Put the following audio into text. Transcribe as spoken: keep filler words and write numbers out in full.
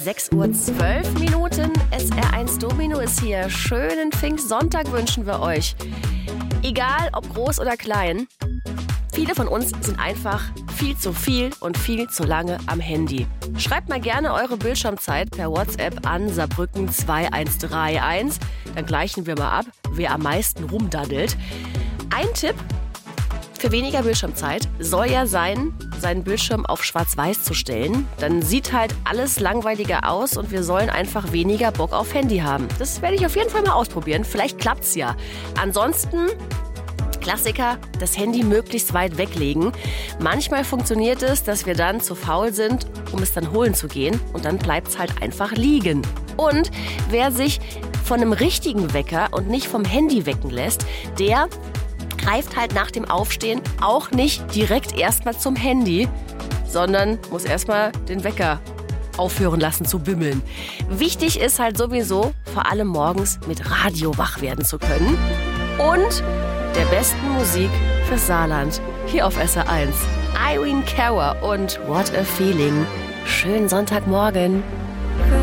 sechs Uhr zwölf Minuten. S R eins Domino ist hier. Schönen Pfingstsonntag wünschen wir euch. Egal ob groß oder klein, viele von uns sind einfach viel zu viel und viel zu lange am Handy. Schreibt mal gerne eure Bildschirmzeit per WhatsApp an Saarbrücken zwei eins drei eins. Dann gleichen wir mal ab, wer am meisten rumdaddelt. Ein Tipp für weniger Bildschirmzeit soll ja sein, seinen Bildschirm auf Schwarz-Weiß zu stellen. Dann sieht halt alles langweiliger aus und wir sollen einfach weniger Bock auf Handy haben. Das werde ich auf jeden Fall mal ausprobieren. Vielleicht klappt's ja. Ansonsten Klassiker, das Handy möglichst weit weglegen. Manchmal funktioniert es, dass wir dann zu faul sind, um es dann holen zu gehen. Und dann bleibt es halt einfach liegen. Und wer sich von einem richtigen Wecker und nicht vom Handy wecken lässt, der greift halt nach dem Aufstehen auch nicht direkt erstmal zum Handy, sondern muss erstmal den Wecker aufhören lassen zu bimmeln. Wichtig ist halt sowieso, vor allem morgens mit Radio wach werden zu können. Und der besten Musik fürs Saarland. Hier auf S R eins. Irene Cara und What a Feeling. Schönen Sonntagmorgen.